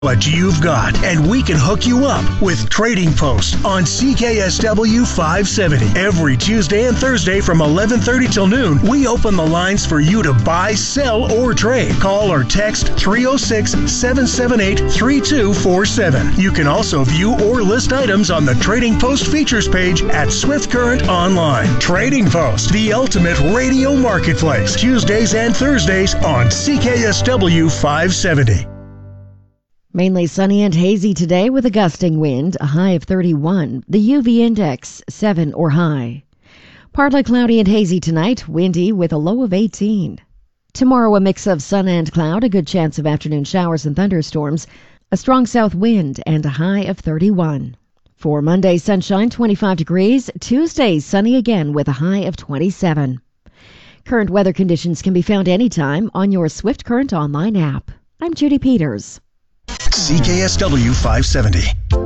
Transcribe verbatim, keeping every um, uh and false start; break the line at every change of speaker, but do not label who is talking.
What you've got, and we can hook you up with Trading Post on C K S W five seventy. Every Tuesday and Thursday from eleven thirty till noon, we open the lines for you to buy, sell, or trade. Call or text three oh six, seven seven eight, three two four seven. You can also view or list items on the Trading Post features page at Swift Current Online. Trading Post, the ultimate radio marketplace. Tuesdays and Thursdays on C K S W five seventy.
Mainly sunny and hazy today with a gusting wind, a high of thirty-one. The U V index, seven or high. Partly cloudy and hazy tonight, windy with a low of eighteen. Tomorrow a mix of sun and cloud, a good chance of afternoon showers and thunderstorms, a strong south wind and a high of thirty-one. For Monday, sunshine, twenty-five degrees. Tuesday, sunny again with a high of twenty-seven. Current weather conditions can be found anytime on your Swift Current Online app. I'm Judy Peters.
C K S W five seventy.